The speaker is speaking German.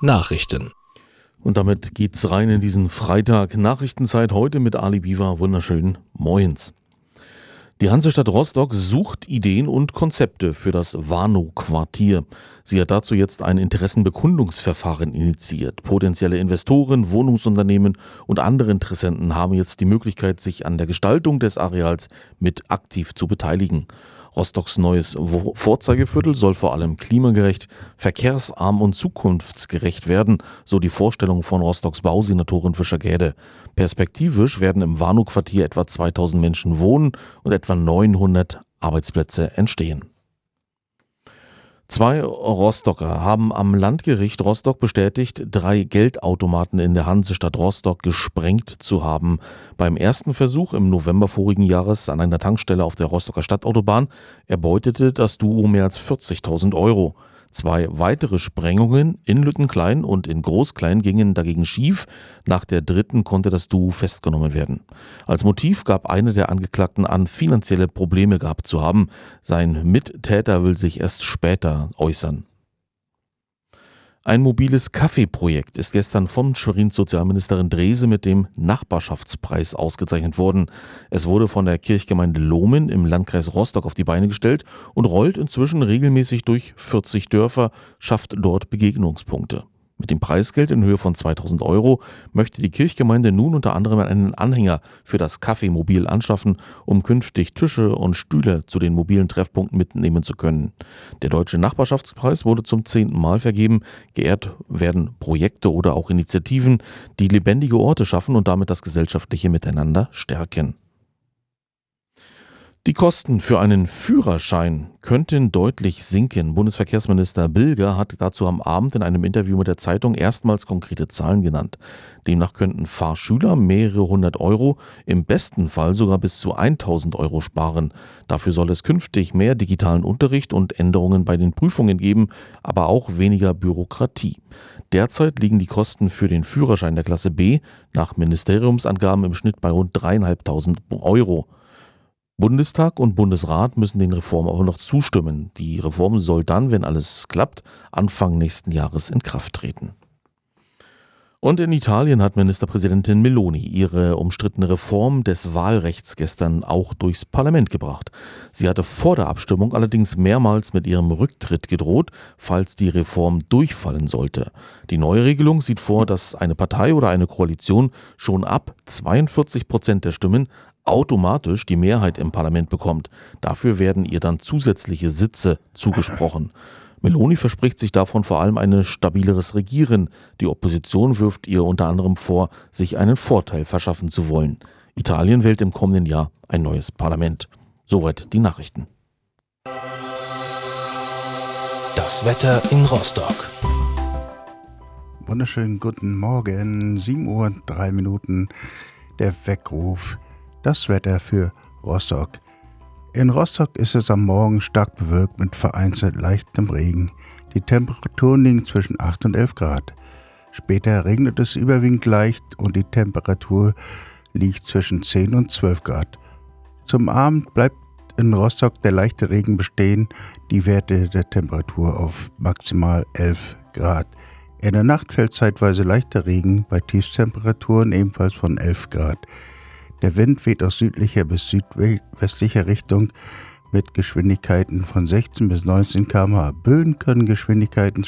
Nachrichten. Und damit geht's rein in diesen Freitag. Nachrichtenzeit heute mit Ali Biwa. Wunderschön. Moins. Die Hansestadt Rostock sucht Ideen und Konzepte für das Warnow-Quartier. Sie hat dazu jetzt ein Interessenbekundungsverfahren initiiert. Potenzielle Investoren, Wohnungsunternehmen und andere Interessenten haben jetzt die Möglichkeit, sich an der Gestaltung des Areals mit aktiv zu beteiligen. Rostocks neues Vorzeigeviertel soll vor allem klimagerecht, verkehrsarm und zukunftsgerecht werden, so die Vorstellung von Rostocks Bausenatorin Fischer-Gäde. Perspektivisch werden im Warnow-Quartier etwa 2000 Menschen wohnen und etwa 900 Arbeitsplätze entstehen. 2 Rostocker haben am Landgericht Rostock bestätigt, 3 Geldautomaten in der Hansestadt Rostock gesprengt zu haben. Beim ersten Versuch im November vorigen Jahres an einer Tankstelle auf der Rostocker Stadtautobahn erbeutete das Duo mehr als 40.000 Euro. 2 weitere Sprengungen in Lüttenklein und in Großklein gingen dagegen schief. Nach der dritten konnte das Duo festgenommen werden. Als Motiv gab einer der Angeklagten an, finanzielle Probleme gehabt zu haben. Sein Mittäter will sich erst später äußern. Ein mobiles Kaffeeprojekt ist gestern von Schwerins Sozialministerin Drese mit dem Nachbarschaftspreis ausgezeichnet worden. Es wurde von der Kirchgemeinde Lohmen im Landkreis Rostock auf die Beine gestellt und rollt inzwischen regelmäßig durch 40 Dörfer, schafft dort Begegnungspunkte. Mit dem Preisgeld in Höhe von 2.000 Euro möchte die Kirchgemeinde nun unter anderem einen Anhänger für das Kaffeemobil anschaffen, um künftig Tische und Stühle zu den mobilen Treffpunkten mitnehmen zu können. Der Deutsche Nachbarschaftspreis wurde zum 10. Mal vergeben. Geehrt werden Projekte oder auch Initiativen, die lebendige Orte schaffen und damit das gesellschaftliche Miteinander stärken. Die Kosten für einen Führerschein könnten deutlich sinken. Bundesverkehrsminister Bilger hat dazu am Abend in einem Interview mit der Zeitung erstmals konkrete Zahlen genannt. Demnach könnten Fahrschüler mehrere hundert Euro, im besten Fall sogar bis zu 1.000 Euro sparen. Dafür soll es künftig mehr digitalen Unterricht und Änderungen bei den Prüfungen geben, aber auch weniger Bürokratie. Derzeit liegen die Kosten für den Führerschein der Klasse B nach Ministeriumsangaben im Schnitt bei rund 3.500 Euro. Bundestag und Bundesrat müssen den Reformen aber noch zustimmen. Die Reform soll dann, wenn alles klappt, Anfang nächsten Jahres in Kraft treten. Und in Italien hat Ministerpräsidentin Meloni ihre umstrittene Reform des Wahlrechts gestern auch durchs Parlament gebracht. Sie hatte vor der Abstimmung allerdings mehrmals mit ihrem Rücktritt gedroht, falls die Reform durchfallen sollte. Die neue Regelung sieht vor, dass eine Partei oder eine Koalition schon ab 42% der Stimmen automatisch die Mehrheit im Parlament bekommt. Dafür werden ihr dann zusätzliche Sitze zugesprochen. Meloni verspricht sich davon vor allem ein stabileres Regieren. Die Opposition wirft ihr unter anderem vor, sich einen Vorteil verschaffen zu wollen. Italien wählt im kommenden Jahr ein neues Parlament. Soweit die Nachrichten. Das Wetter in Rostock. Wunderschönen guten Morgen, 7:03 Uhr, der Weckruf. Das Wetter für Rostock. In Rostock ist es am Morgen stark bewölkt mit vereinzelt leichtem Regen. Die Temperaturen liegen zwischen 8 und 11 Grad. Später regnet es überwiegend leicht und die Temperatur liegt zwischen 10 und 12 Grad. Zum Abend bleibt in Rostock der leichte Regen bestehen, die Werte der Temperatur auf maximal 11 Grad. In der Nacht fällt zeitweise leichter Regen bei Tiefstemperaturen ebenfalls von 11 Grad. Der Wind weht aus südlicher bis südwestlicher Richtung mit Geschwindigkeiten von 16 bis 19 km/h. Böen können Geschwindigkeiten